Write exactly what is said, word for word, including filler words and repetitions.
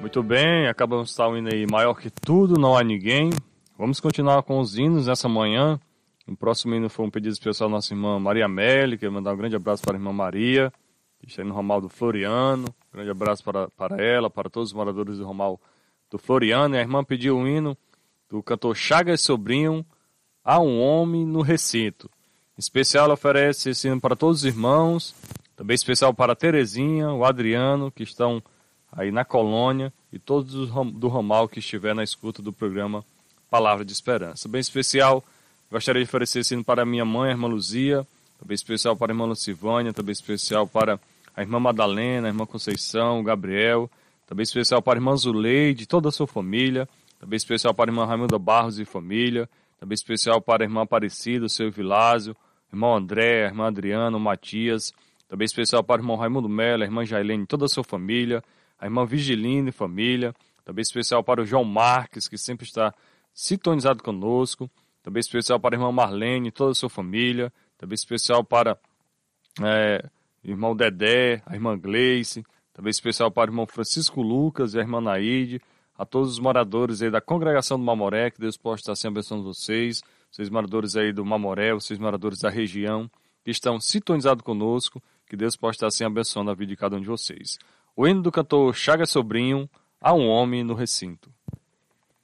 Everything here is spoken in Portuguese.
Muito bem, acabamos de estar o hino aí, Maior que Tudo, Não Há Ninguém. Vamos continuar com os hinos nessa manhã. O próximo hino foi um pedido especial da nossa irmã Maria Amélia, quero mandar um grande abraço para a irmã Maria, que está aí no Ramal do Floriano. Um grande abraço para, para ela, para todos os moradores do Ramal do Floriano. E a irmã pediu o hino do cantor Chagas Sobrinho, Há um Homem no Recinto. Em especial, ela oferece esse hino para todos os irmãos, também especial para a Terezinha, o Adriano, que estão aí na colônia, e todos os do Ramal que estiver na escuta do programa Palavra de Esperança. Bem especial, gostaria de oferecer esse hino para a minha mãe, a irmã Luzia, também especial para a irmã Lucivânia, também especial para a irmã Madalena, a irmã Conceição, o Gabriel, também especial para a irmã Zuleide, toda a sua família, também especial para a irmã Raimunda Barros e família, também especial para a irmã Aparecida, o seu Vilásio, o irmão André, a irmã Adriana, o Matias, também especial para o irmão Raimundo Mello, a irmã Jailene, toda a sua família, a irmã Vigilina e família, também especial para o João Marques, que sempre está sintonizado conosco, também especial para a irmã Marlene e toda a sua família, também especial para é, o irmão Dedé, a irmã Gleice, também especial para o irmão Francisco Lucas e a irmã Naide, a todos os moradores aí da congregação do Mamoré, que Deus possa estar sempre abençoando vocês, vocês moradores aí do Mamoré, vocês moradores da região, que estão sintonizados conosco, que Deus possa estar sempre abençoando a vida de cada um de vocês. O hino do cantor Chagas Sobrinho, Há um Homem no Recinto.